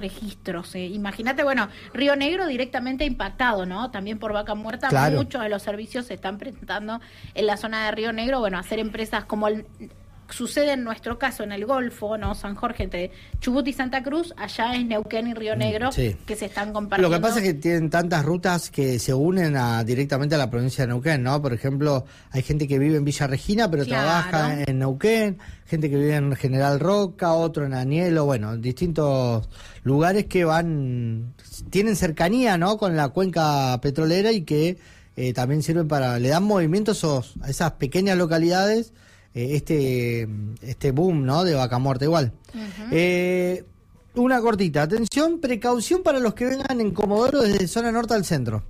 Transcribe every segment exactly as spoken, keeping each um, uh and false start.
registros. Eh. Imagínate, bueno, Río Negro directamente impactado, ¿no? También por vaca muerta, claro. Muchos de los servicios se están presentando en la zona de Río Negro, bueno, hacer empresas como el... Sucede en nuestro caso en el Golfo, ¿no? San Jorge, entre Chubut y Santa Cruz, allá es Neuquén y Río Negro, sí. que se están compartiendo. Lo que pasa es que tienen tantas rutas que se unen a, directamente a la provincia de Neuquén, ¿no? Por ejemplo, hay gente que vive en Villa Regina, pero claro. trabaja en Neuquén, gente que vive en General Roca, otro en Anielo, bueno, distintos lugares que van, tienen cercanía, ¿no? Con la cuenca petrolera y que eh, también sirven para, le dan movimiento a, esos, a esas pequeñas localidades. Este este boom, ¿no? De vaca muerta igual. Uh-huh. Eh, una cortita, atención, precaución para los que vengan en Comodoro desde zona norte al centro.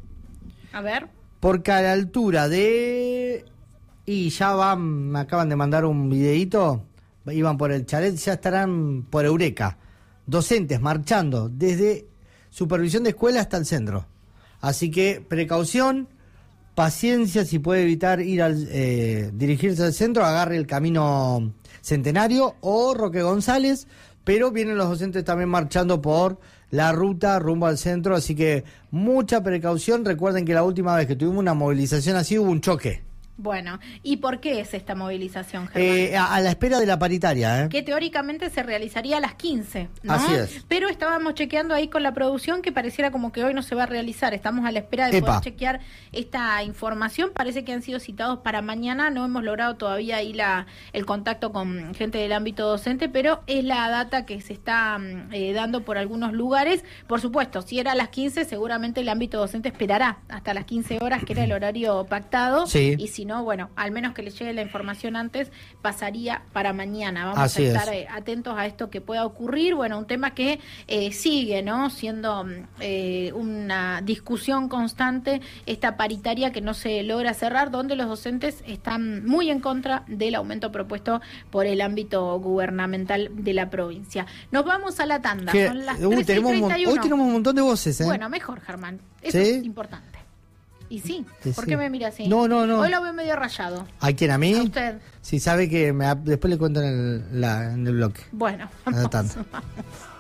A ver. Porque a la altura de... Y ya van, me acaban de mandar un videíto, iban por el chalet, ya estarán por Eureka. Docentes marchando desde supervisión de escuela hasta el centro. Así que precaución. Paciencia, si puede evitar ir al eh, dirigirse al centro, agarre el camino Centenario o Roque González, pero vienen los docentes también marchando por la ruta rumbo al centro, así que mucha precaución. Recuerden que la última vez que tuvimos una movilización así hubo un choque. Bueno, ¿y por qué es esta movilización, Germán? Eh, a, a la espera de la paritaria, ¿eh? Que teóricamente se realizaría a las quince, ¿no? Así es. Pero estábamos chequeando ahí con la producción que pareciera como que hoy no se va a realizar. Estamos a la espera de Epa. poder chequear esta información. Parece que han sido citados para mañana. No hemos logrado todavía ahí la, el contacto con gente del ámbito docente, pero es la data que se está eh, dando por algunos lugares. Por supuesto, si era a las quince, seguramente el ámbito docente esperará hasta las quince horas, que era el horario pactado. Sí. Y si no, bueno, al menos que les llegue la información antes, pasaría para mañana. Vamos Así a estar es. eh, atentos a esto que pueda ocurrir. Bueno, un tema que eh, sigue, ¿no? Siendo eh, una discusión constante, esta paritaria que no se logra cerrar, donde los docentes están muy en contra del aumento propuesto por el ámbito gubernamental de la provincia. Nos vamos a la tanda. Que, Son las uy, trece y tenemos un, treinta y uno. hoy tenemos un montón de voces, ¿eh? Bueno, mejor, Germán. Eso ¿Sí? es importante. Y sí, Sí, ¿por sí. qué me mira así? No, no, no. Hoy lo veo medio rayado. ¿A quién, a mí? A usted. Si sabe que me, después le cuento en el, la, en el bloque. Bueno, A la vamos. tanda.